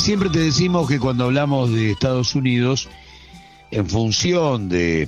Siempre te decimos que cuando hablamos de Estados Unidos, en función de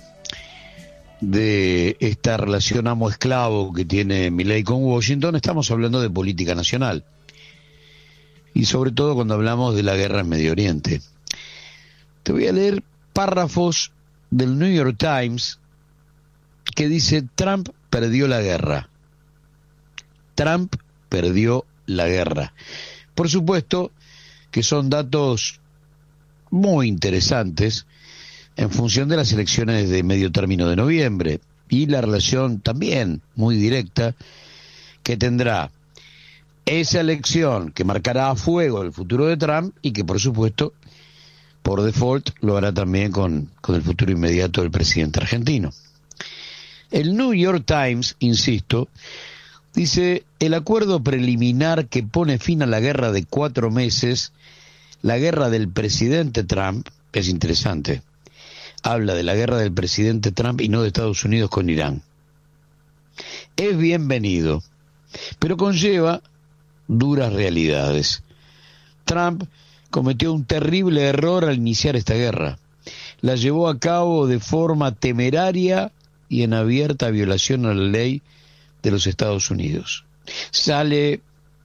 esta relación amo-esclavo que tiene Milei con Washington, estamos hablando de política nacional. Y sobre todo cuando hablamos de la guerra en Medio Oriente. Te voy a leer párrafos del New York Times que dice: Trump perdió la guerra. Trump perdió la guerra. Por supuesto que son datos muy interesantes en función de las elecciones de medio término de noviembre y la relación también muy directa que tendrá esa elección que marcará a fuego el futuro de Trump y que por supuesto por default lo hará también con el futuro inmediato del presidente argentino. El New York Times, insisto, dice: el acuerdo preliminar que pone fin a la guerra de 4 meses, la guerra del presidente Trump, es interesante, habla de la guerra del presidente Trump y no de Estados Unidos con Irán. Es bienvenido, pero conlleva duras realidades. Trump cometió un terrible error al iniciar esta guerra. La llevó a cabo de forma temeraria y en abierta violación a la ley de los Estados Unidos. Sale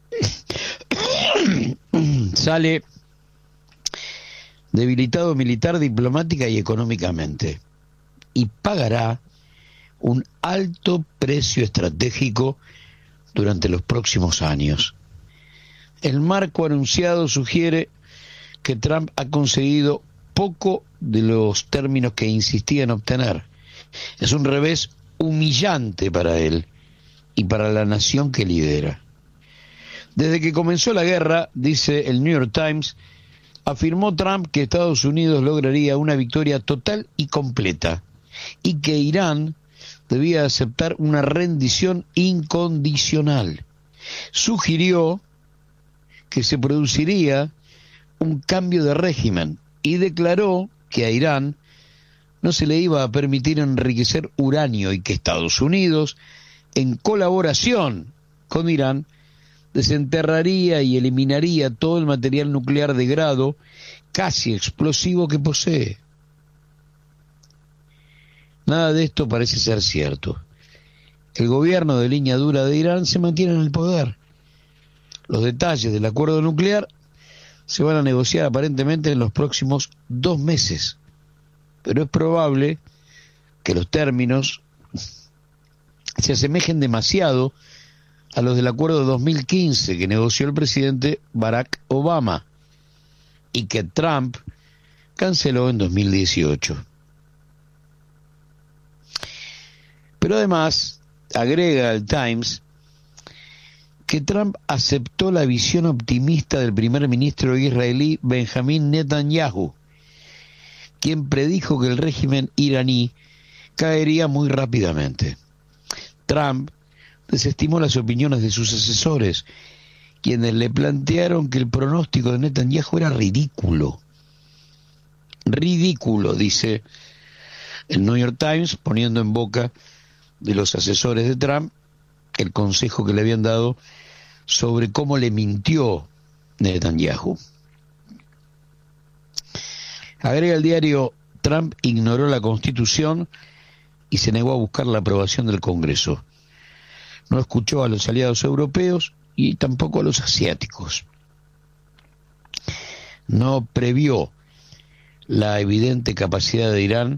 debilitado militar, diplomática y económicamente, y pagará un alto precio estratégico durante los próximos años. El marco anunciado sugiere que Trump ha conseguido poco de los términos que insistía en obtener. Es un revés humillante para él y para la nación que lidera. Desde que comenzó la guerra, dice el New York Times, afirmó Trump que Estados Unidos lograría una victoria total y completa y que Irán debía aceptar una rendición incondicional. Sugirió que se produciría un cambio de régimen y declaró que a Irán no se le iba a permitir enriquecer uranio y que Estados Unidos, en colaboración con Irán, desenterraría y eliminaría todo el material nuclear de grado casi explosivo que posee. Nada de esto parece ser cierto. El gobierno de línea dura de Irán se mantiene en el poder. Los detalles del acuerdo nuclear se van a negociar aparentemente en los próximos 2 meses, pero es probable que los términos se asemejen demasiado a los del acuerdo de 2015 que negoció el presidente Barack Obama y que Trump canceló en 2018. Pero además, agrega el Times, que Trump aceptó la visión optimista del primer ministro israelí Benjamin Netanyahu, quien predijo que el régimen iraní caería muy rápidamente. Trump desestimó las opiniones de sus asesores, quienes le plantearon que el pronóstico de Netanyahu era ridículo. Ridículo, dice el New York Times, poniendo en boca de los asesores de Trump el consejo que le habían dado sobre cómo le mintió Netanyahu. Agrega el diario: Trump ignoró la Constitución y se negó a buscar la aprobación del Congreso. No escuchó a los aliados europeos y tampoco a los asiáticos. No previó la evidente capacidad de Irán